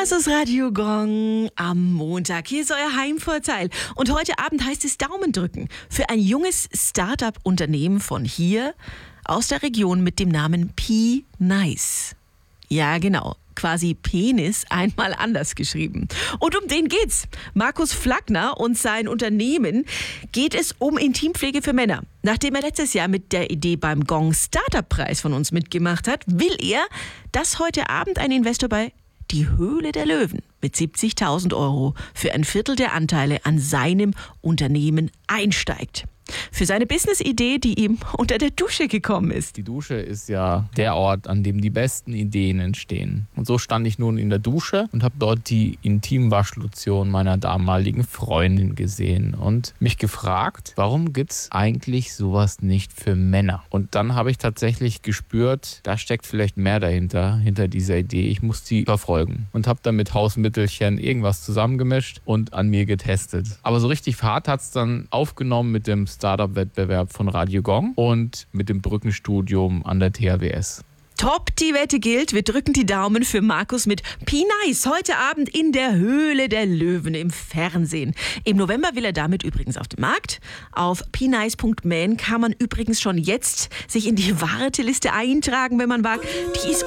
Das ist Radio Gong am Montag. Hier ist euer Heimvorteil. Und heute Abend heißt es Daumen drücken für ein junges Start-up-Unternehmen von hier aus der Region mit dem Namen P-Nice. Ja, genau. Quasi Penis einmal anders geschrieben. Und um den geht's. Markus Flackner und sein Unternehmen geht es um Intimpflege für Männer. Nachdem er letztes Jahr mit der Idee beim Gong Startup-Preis von uns mitgemacht hat, will er, dass heute Abend ein Investor bei Die Höhle der Löwen mit 70.000 € für ein Viertel der Anteile an seinem Unternehmen einsteigt. Für seine Business-Idee, die ihm unter der Dusche gekommen ist. Die Dusche ist ja der Ort, an dem die besten Ideen entstehen. Und so stand ich nun in der Dusche und habe dort die Intimwaschlotion meiner damaligen Freundin gesehen und mich gefragt, warum gibt's eigentlich sowas nicht für Männer? Und dann habe ich tatsächlich gespürt, da steckt vielleicht mehr dahinter, hinter dieser Idee. Ich muss die verfolgen und habe dann mit Hausmittelchen irgendwas zusammengemischt und an mir getestet. Aber so richtig hart hat's dann aufgenommen mit dem Startup-Wettbewerb von Radio Gong und mit dem Brückenstudium an der THWS. Top, die Wette gilt. Wir drücken die Daumen für Markus mit P-Nice heute Abend in der Höhle der Löwen im Fernsehen. Im November will er damit übrigens auf den Markt. Auf pnice.man kann man übrigens schon jetzt sich in die Warteliste eintragen, wenn man wagt. Die ist